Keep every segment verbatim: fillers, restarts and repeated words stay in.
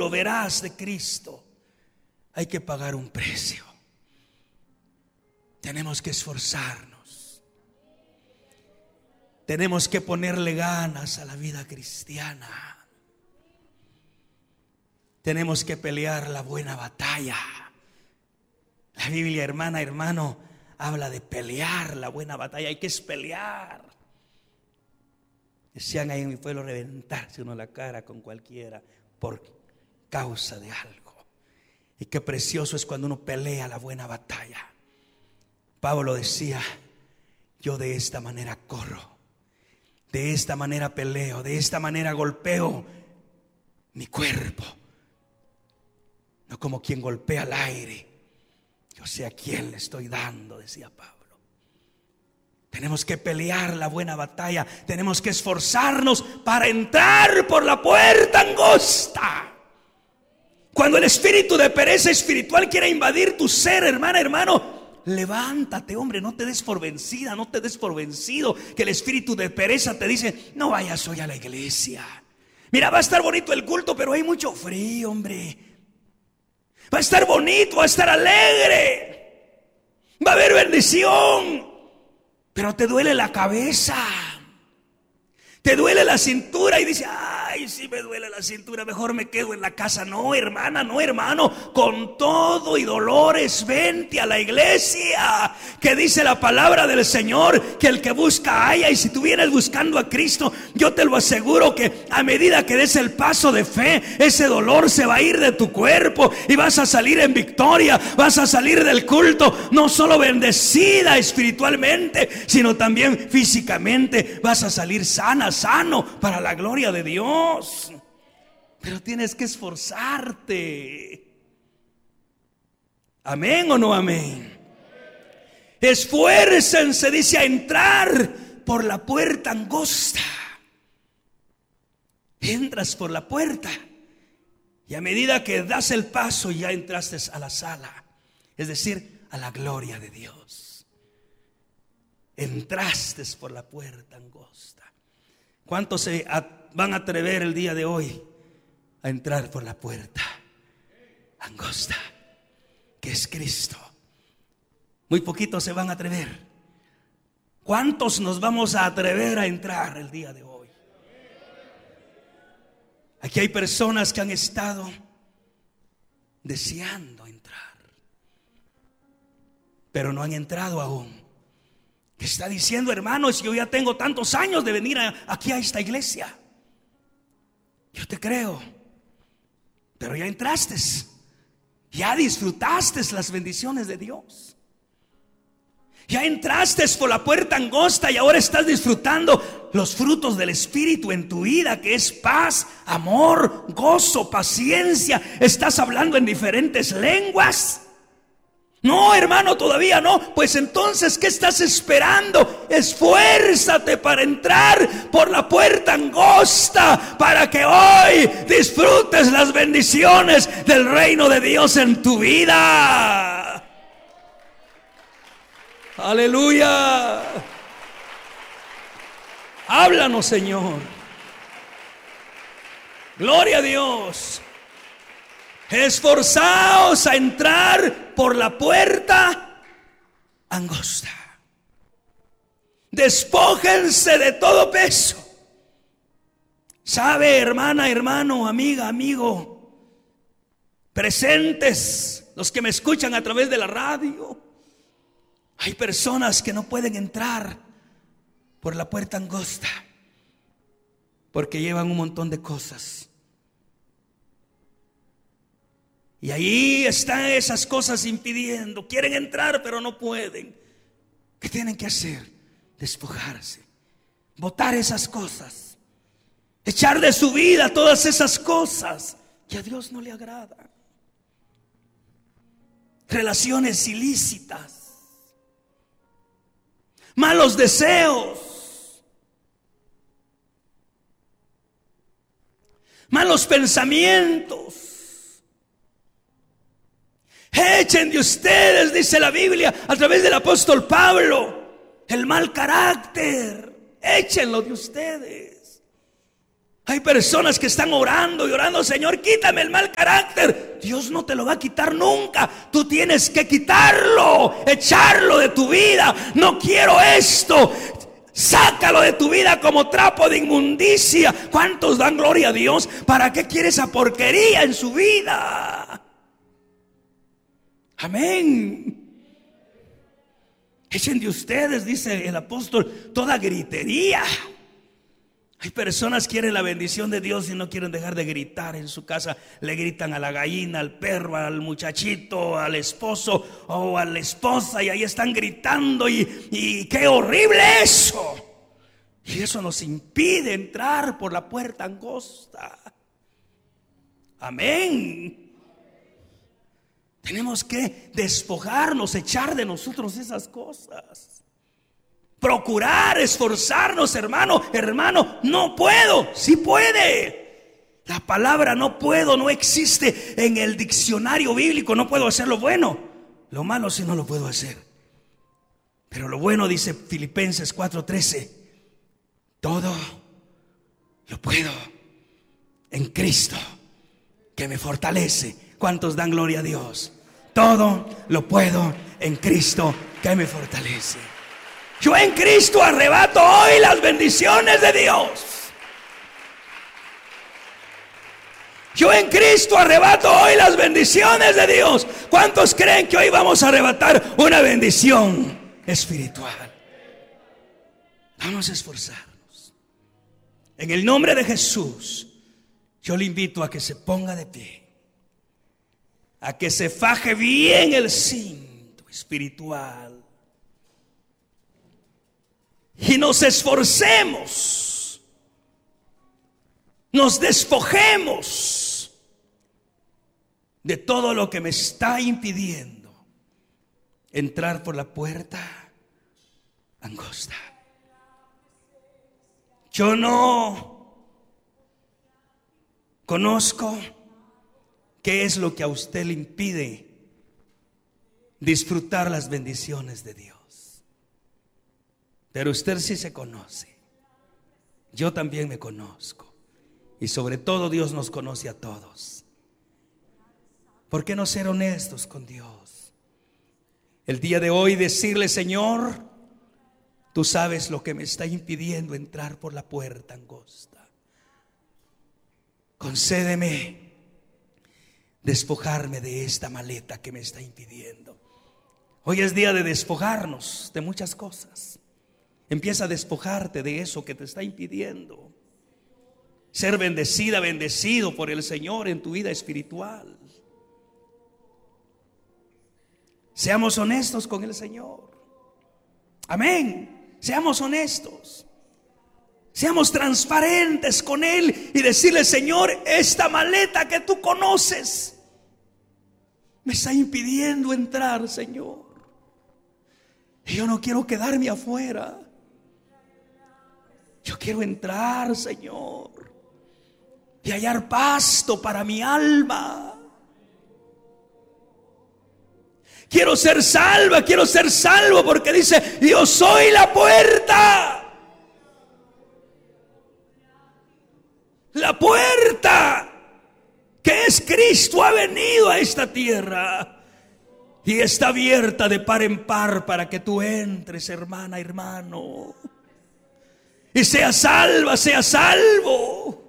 ejemplo veraz de Cristo, hay que pagar un precio. Tenemos que esforzarnos. Tenemos que ponerle ganas a la vida cristiana. Tenemos que pelear la buena batalla. La Biblia, hermana, hermano, habla de pelear la buena batalla. Hay que es pelear. Decían ahí en mi pueblo, reventarse uno la cara con cualquiera por causa de algo. Y qué precioso es cuando uno pelea la buena batalla. Pablo decía: yo de esta manera corro, de esta manera peleo, de esta manera golpeo mi cuerpo, no como quien golpea al aire. Yo sé a quién le estoy dando, decía Pablo. Tenemos que pelear la buena batalla. Tenemos que esforzarnos para entrar por la puerta angosta. Cuando el espíritu de pereza espiritual quiera invadir tu ser, hermana, hermano, levántate, hombre, no te des por vencida, no te des por vencido. Que el espíritu de pereza te dice: no vayas hoy a la iglesia. Mira, va a estar bonito el culto, pero hay mucho frío, hombre. Va a estar bonito, va a estar alegre, va a haber bendición, pero te duele la cabeza, te duele la cintura y dice: ay, sí me duele la cintura, mejor me quedo en la casa. No, hermana, no, hermano, con todo y dolores vente a la iglesia, que dice la palabra del Señor que el que busca halla. Y si tú vienes buscando a Cristo, yo te lo aseguro que a medida que des el paso de fe, ese dolor se va a ir de tu cuerpo y vas a salir en victoria. Vas a salir del culto no solo bendecida espiritualmente, sino también físicamente. Vas a salir sana, sano, para la gloria de Dios. Pero tienes que esforzarte. ¿Amén o no amén? Esfuércense, dice, a entrar por la puerta angosta. Entras por la puerta y a medida que das el paso ya entraste a la sala, es decir, a la gloria de Dios. Entraste por la puerta angosta. ¿Cuántos se van a atrever el día de hoy a entrar por la puerta angosta, que es Cristo? Muy poquitos se van a atrever. ¿Cuántos nos vamos a atrever a entrar el día de hoy? Aquí hay personas que han estado deseando entrar, pero no han entrado aún. Que está diciendo: hermanos, yo ya tengo tantos años de venir a, aquí a esta iglesia. Yo te creo, pero ya entraste, ya disfrutaste las bendiciones de Dios. Ya entraste por la puerta angosta y ahora estás disfrutando los frutos del Espíritu en tu vida, que es paz, amor, gozo, paciencia. Estás hablando en diferentes lenguas. No, hermano, todavía no. Pues entonces, ¿qué estás esperando? Esfuérzate para entrar por la puerta angosta, para que hoy disfrutes las bendiciones del reino de Dios en tu vida. Aleluya. Háblanos, Señor. Gloria a Dios. Esforzaos a entrar por la puerta angosta. Despójense de todo peso. Sabe, hermana, hermano, amiga, amigo, presentes, los que me escuchan a través de la radio, hay personas que no pueden entrar por la puerta angosta porque llevan un montón de cosas. Y ahí están esas cosas impidiendo. Quieren entrar pero no pueden. ¿Qué tienen que hacer? Despojarse, botar esas cosas, echar de su vida todas esas cosas que a Dios no le agrada. Relaciones ilícitas, malos deseos, malos pensamientos. Echen de ustedes, dice la Biblia a través del apóstol Pablo, el mal carácter. Échenlo de ustedes. Hay personas que están orando y orando: Señor, quítame el mal carácter. Dios no te lo va a quitar nunca. Tú tienes que quitarlo, echarlo de tu vida. No quiero esto. Sácalo de tu vida como trapo de inmundicia. ¿Cuántos dan gloria a Dios? ¿Para qué quiere esa porquería en su vida? Amén. Echen de ustedes, dice el apóstol, toda gritería. Hay personas que quieren la bendición de Dios y no quieren dejar de gritar en su casa. Le gritan a la gallina, al perro, al muchachito, al esposo o a la esposa, y ahí están gritando, y, y qué horrible eso. Y eso nos impide entrar por la puerta angosta. Amén. Tenemos que despojarnos, echar de nosotros esas cosas. Procurar, esforzarnos, hermano, hermano, no puedo, sí puede. La palabra no puedo no existe en el diccionario bíblico. No puedo hacer lo bueno, lo malo sí no lo puedo hacer. Pero lo bueno, dice Filipenses cuatro trece, todo lo puedo en Cristo que me fortalece. ¿Cuántos dan gloria a Dios? Todo lo puedo en Cristo que me fortalece. Yo en Cristo arrebato hoy las bendiciones de Dios. Yo en Cristo arrebato hoy las bendiciones de Dios. ¿Cuántos creen que hoy vamos a arrebatar una bendición espiritual? Vamos a esforzarnos. En el nombre de Jesús, yo le invito a que se ponga de pie, a que se faje bien el cinto espiritual y nos esforcemos, nos despojemos de todo lo que me está impidiendo entrar por la puerta angosta. Yo no conozco qué es lo que a usted le impide disfrutar las bendiciones de Dios. Pero usted sí se conoce. Yo también me conozco. Y sobre todo Dios nos conoce a todos. ¿Por qué no ser honestos con Dios? El día de hoy decirle: Señor, tú sabes lo que me está impidiendo entrar por la puerta angosta. Concédeme despojarme de esta maleta que me está impidiendo. Hoy es día de despojarnos de muchas cosas. Empieza a despojarte de eso que te está impidiendo ser bendecida, bendecido por el Señor en tu vida espiritual. Seamos honestos con el Señor. Amén. Seamos honestos. Seamos transparentes con Él y decirle: Señor, esta maleta que tú conoces me está impidiendo entrar, Señor. Y yo no quiero quedarme afuera. Yo quiero entrar, Señor, y hallar pasto para mi alma. Quiero ser salva, quiero ser salvo, porque dice: yo soy la puerta. La puerta que es Cristo ha venido a esta tierra y está abierta de par en par para que tú entres, hermana, hermano, y sea salva, sea salvo.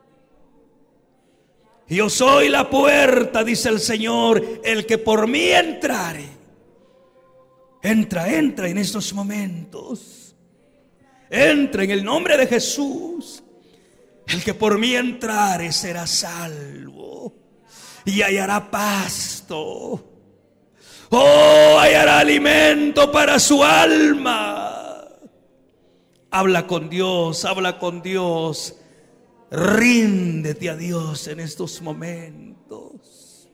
Yo soy la puerta, dice el Señor, el que por mí entrare. Entra, entra en estos momentos. Entra en el nombre de Jesús. El que por mí entrare será salvo y hallará pasto. Oh, hallará alimento para su alma. Habla con Dios, habla con Dios. Ríndete a Dios en estos momentos.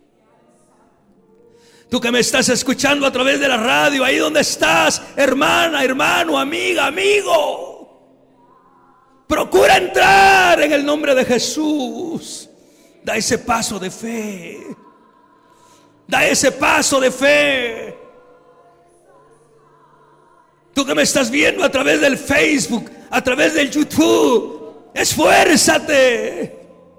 Tú que me estás escuchando a través de la radio, ahí donde estás, hermana, hermano, amiga, amigo, procura entrar en el nombre de Jesús. Da ese paso de fe. Da ese paso de fe. Tú que me estás viendo a través del Facebook, a través del YouTube, Esfuérzate.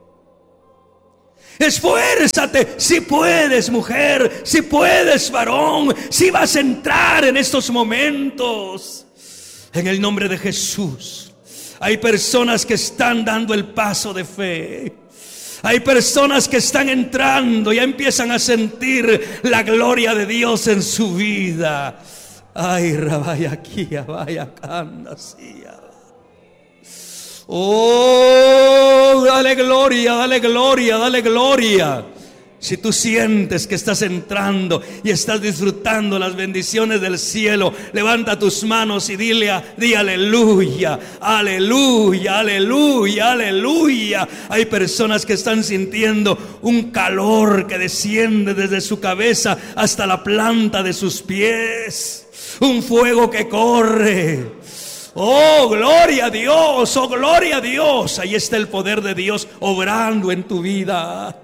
Esfuérzate. Si puedes, mujer, si puedes, varón, si vas a entrar en estos momentos, en el nombre de Jesús. Hay personas que están dando el paso de fe. Hay personas que están entrando, ya empiezan a sentir la gloria de Dios en su vida. Ay, rabaya aquí, vaya candasia. Oh, dale gloria, dale gloria, dale gloria. Si tú sientes que estás entrando y estás disfrutando las bendiciones del cielo, levanta tus manos y dile, a, di aleluya, aleluya, aleluya, aleluya. Hay personas que están sintiendo un calor que desciende desde su cabeza hasta la planta de sus pies. Un fuego que corre. Oh, gloria a Dios, oh, gloria a Dios. Ahí está el poder de Dios obrando en tu vida.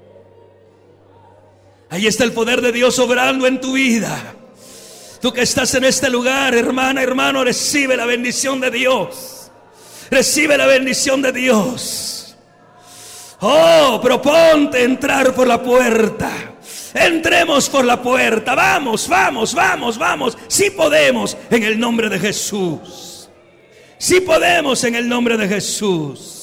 Ahí está el poder de Dios obrando en tu vida. Tú que estás en este lugar, hermana, hermano, recibe la bendición de Dios. Recibe la bendición de Dios. Oh, proponte entrar por la puerta. Entremos por la puerta. Vamos, vamos, vamos, vamos. Sí podemos en el nombre de Jesús. Sí podemos en el nombre de Jesús.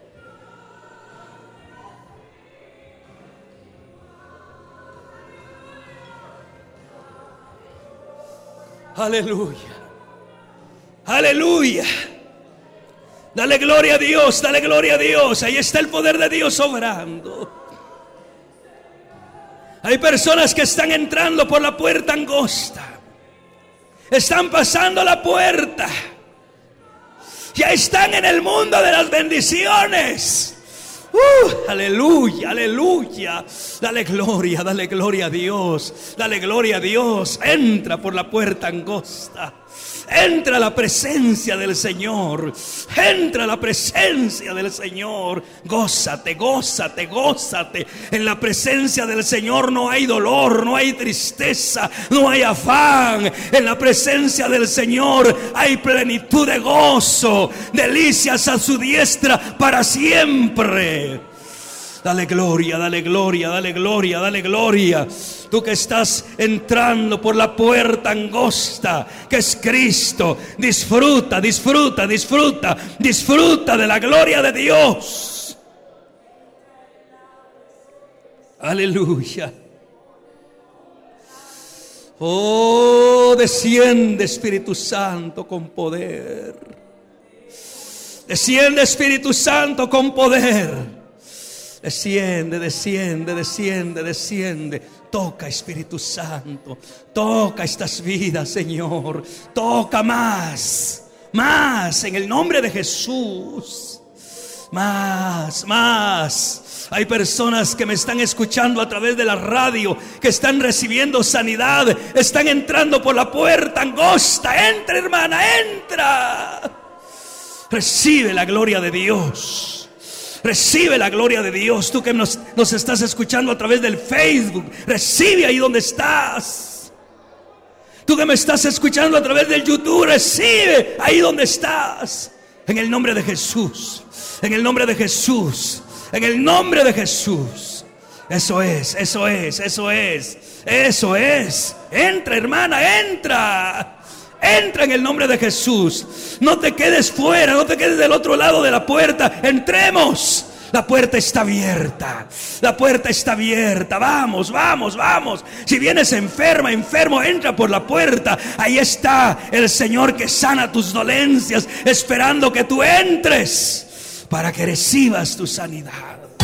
Aleluya. Aleluya. Dale gloria a Dios, dale gloria a Dios. Ahí está el poder de Dios obrando. Hay personas que están entrando por la puerta angosta. Están pasando la puerta. Ya están en el mundo de las bendiciones. Uh, aleluya, aleluya. Dale gloria, dale gloria a Dios. Dale gloria a Dios. Entra por la puerta angosta. Entra a la presencia del Señor. Entra a la presencia del Señor. Gózate, gózate, gózate. En la presencia del Señor no hay dolor, no hay tristeza, no hay afán. En la presencia del Señor hay plenitud de gozo, delicias a su diestra para siempre. Dale gloria, dale gloria, dale gloria, dale gloria. Tú que estás entrando por la puerta angosta, que es Cristo, disfruta, disfruta, disfruta, disfruta de la gloria de Dios. Aleluya. Oh, desciende Espíritu Santo con poder. Desciende Espíritu Santo con poder. Desciende, desciende, desciende, desciende. Toca Espíritu Santo. Toca estas vidas, Señor. Toca más, más en el nombre de Jesús. Más, más. Hay personas que me están escuchando a través de la radio, que están recibiendo sanidad. Están entrando por la puerta angosta. Entra, hermana, entra. Recibe la gloria de Dios. Recibe la gloria de Dios. Tú que nos, nos estás escuchando a través del Facebook, recibe ahí donde estás. Tú que me estás escuchando a través del YouTube, recibe ahí donde estás. En el nombre de Jesús. En el nombre de Jesús. En el nombre de Jesús. Eso es, eso es, eso es. Eso es. Entra, hermana, entra. Entra en el nombre de Jesús. No te quedes fuera, no te quedes del otro lado de la puerta. Entremos. La puerta está abierta. La puerta está abierta. Vamos, vamos, vamos. Si vienes enferma, enfermo, entra por la puerta. Ahí está el Señor que sana tus dolencias, esperando que tú entres para que recibas tu sanidad.